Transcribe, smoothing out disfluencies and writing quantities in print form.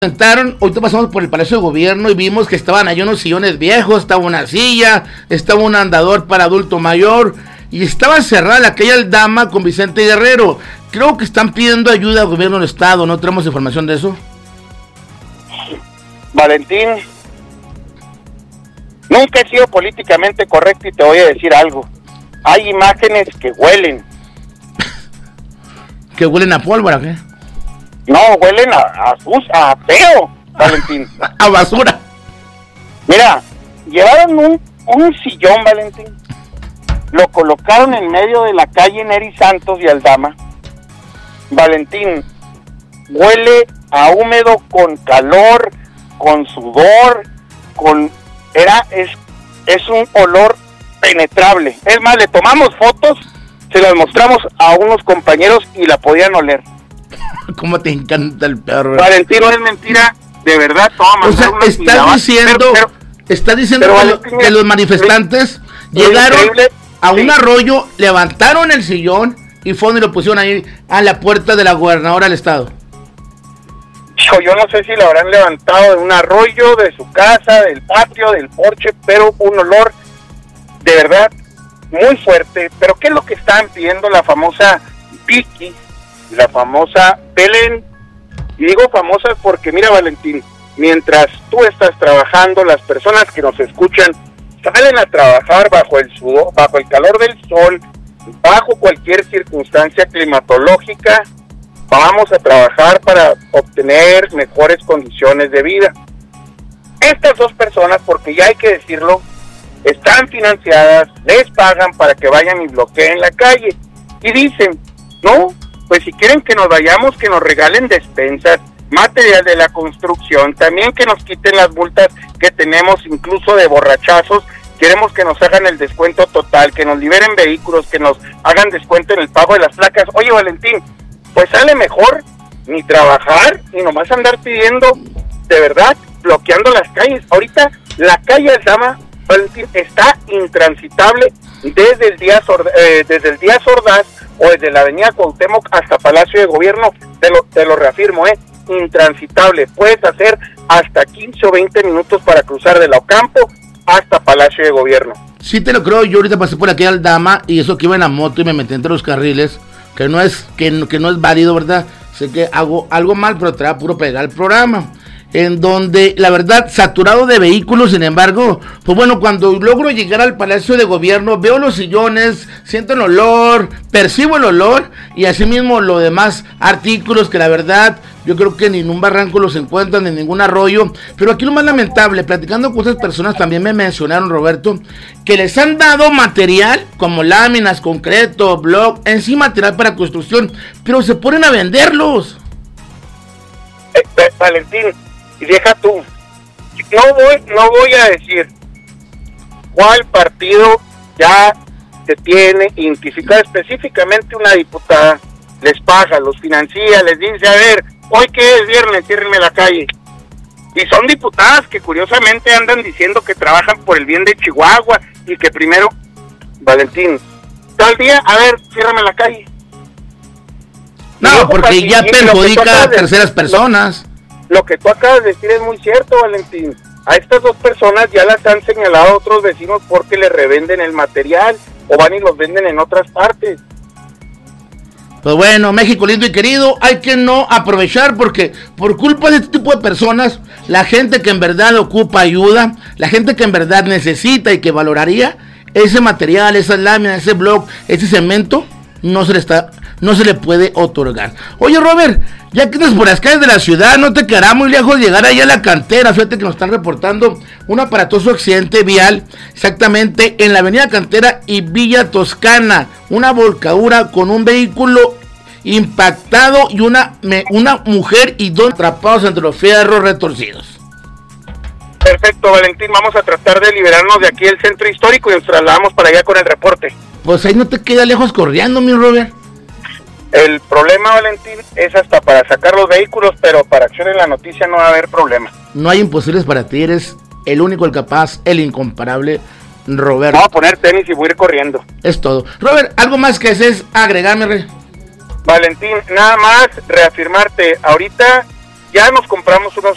Ahorita pasamos por el Palacio de Gobierno y vimos que estaban ahí unos sillones viejos, estaba una silla, estaba un andador para adulto mayor y estaba cerrada la calle Aldama con Vicente Guerrero. Creo que están pidiendo ayuda al gobierno del estado, ¿no tenemos información de eso? Valentín, nunca he sido políticamente correcto y te voy a decir algo. Hay imágenes que huelen. ¿Que huelen a pólvora, qué? No, huelen a feo, Valentín. A basura. Mira, llevaron un sillón, Valentín. Lo colocaron en medio de la calle Neri Santos y Aldama. Valentín, huele a húmedo con calor, con sudor, es un olor penetrable. Es más, le tomamos fotos, se las mostramos a unos compañeros y la podían oler. ¿Cómo te encanta el perro? Valentín, no es mentira, de verdad, toma. O sea, está diciendo que los manifestantes llegaron a un arroyo, levantaron el sillón y fueron y lo pusieron ahí a la puerta de la gobernadora del estado. Yo no sé si lo habrán levantado de un arroyo, de su casa, del patio, del porche, pero un olor de verdad muy fuerte. Pero ¿qué es lo que estaban pidiendo la famosa Vicky, la famosa Belén? Y digo famosas porque mira, Valentín, mientras tú estás trabajando, las personas que nos escuchan salen a trabajar bajo el sudor, bajo el calor del sol, bajo cualquier circunstancia climatológica. Vamos a trabajar para obtener mejores condiciones de vida. Estas dos personas, porque ya hay que decirlo, están financiadas, les pagan para que vayan y bloqueen la calle. Y dicen, no, pues si quieren que nos vayamos, que nos regalen despensas, material de la construcción, también que nos quiten las multas que tenemos incluso de borrachazos. Queremos que nos hagan el descuento total, que nos liberen vehículos, que nos hagan descuento en el pago de las placas. Oye, Valentín, pues sale mejor ni trabajar ni nomás andar pidiendo, de verdad, bloqueando las calles. Ahorita la calle Aldama, Valentín, está intransitable desde el Díaz Ordaz o desde la avenida Cuauhtémoc hasta Palacio de Gobierno. Te lo reafirmo, intransitable. Puedes hacer hasta 15 o 20 minutos para cruzar de la Ocampo hasta Palacio de Gobierno. Sí te lo creo, yo ahorita pasé por aquí al Aldama y eso que iba en la moto y me metí entre los carriles, que no es válido, ¿verdad? Sé que hago algo mal, pero te va puro pegar el programa. En donde, la verdad, saturado de vehículos, sin embargo, pues bueno, cuando logro llegar al Palacio de Gobierno, veo los sillones, siento el olor, percibo el olor, y asimismo los demás artículos que la verdad, yo creo que ni en un barranco los encuentran, ni en ningún arroyo. Pero aquí lo más lamentable, platicando con otras personas, también me mencionaron, Roberto, que les han dado material, como láminas, concreto, block, en sí material para construcción, pero se ponen a venderlos. Valentín, y deja tú, no voy a decir cuál partido ya se tiene identificado específicamente. Una diputada les paga, los financia, les dice, a ver, hoy que es viernes, ciérrenme la calle. Y son diputadas que curiosamente andan diciendo que trabajan por el bien de Chihuahua y que primero, Valentín, tal día, a ver, ciérrame la calle. No, porque ya perjudica a terceras personas. Lo que tú acabas de decir es muy cierto, Valentín. A estas dos personas ya las han señalado a otros vecinos porque les revenden el material o van y los venden en otras partes. Pues bueno, México lindo y querido, hay que no aprovechar porque por culpa de este tipo de personas, la gente que en verdad ocupa ayuda, la gente que en verdad necesita y que valoraría ese material, esas láminas, ese block, ese cemento, no se le puede otorgar. Oye, Robert, ya que estás por las calles de la ciudad, no te quedará muy lejos llegar allá a la Cantera. Fíjate que nos están reportando un aparatoso accidente vial, exactamente en la avenida Cantera y Villa Toscana, una volcadura con un vehículo impactado y una mujer y dos atrapados entre los fierros retorcidos. Perfecto, Valentín, vamos a tratar de liberarnos de aquí del centro histórico y nos trasladamos para allá con el reporte. Pues ahí no te queda lejos corriendo, mi Robert. El problema, Valentín, es hasta para sacar los vehículos, pero para Acción en la Noticia no va a haber problema. No hay imposibles para ti, eres el único, el capaz, el incomparable Roberto. Vamos a poner tenis y voy a ir corriendo. Es todo. Robert, ¿algo más que desees agregarme, Rey? Valentín, nada más reafirmarte, ahorita ya nos compramos unos